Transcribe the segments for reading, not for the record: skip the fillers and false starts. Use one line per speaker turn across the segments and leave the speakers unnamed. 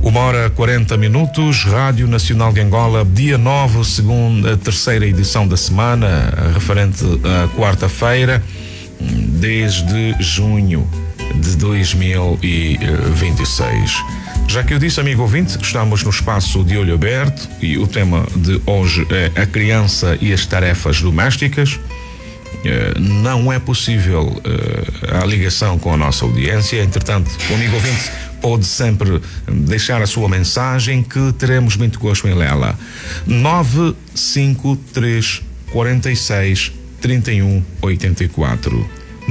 1h40, Rádio Nacional de Angola, dia 9, terceira edição da semana, referente à quarta-feira, desde junho de 2026. Já que eu disse, amigo ouvinte, estamos no espaço de olho aberto e o tema de hoje é a criança e as tarefas domésticas. Não é possível a ligação com a nossa audiência, entretanto, o amigo ouvinte pode sempre deixar a sua mensagem que teremos muito gosto em lê-la. 953 46 31 84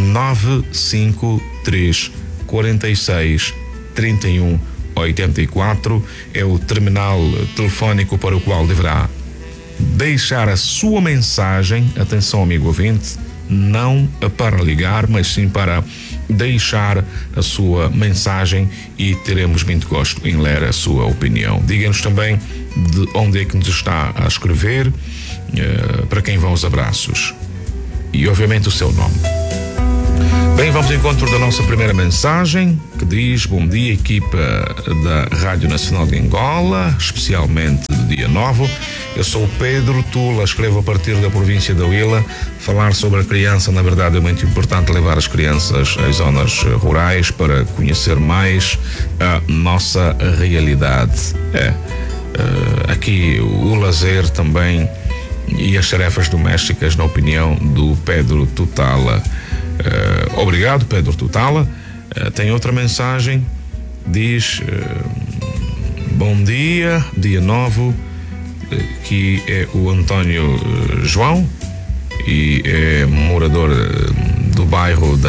953 46 31 84 é o terminal telefónico para o qual deverá deixar a sua mensagem. Atenção, amigo ouvinte, não para ligar, mas sim para deixar a sua mensagem e teremos muito gosto em ler a sua opinião. Diga-nos também de onde é que nos está a escrever, para quem vão os abraços e obviamente o seu nome. Bem, vamos ao encontro da nossa primeira mensagem, que diz: bom dia, equipa da Rádio Nacional de Angola, especialmente do dia 9. Eu sou o Pedro Tula, escrevo a partir da província da Huila. Falar sobre a criança, na verdade, é muito importante, levar as crianças às zonas rurais para conhecer mais a nossa realidade. Aqui o lazer também e as tarefas domésticas, na opinião do Pedro Tutala. Obrigado, Pedro Tutala. Tem outra mensagem, diz: bom dia, dia 9, que é o António João e é morador do bairro da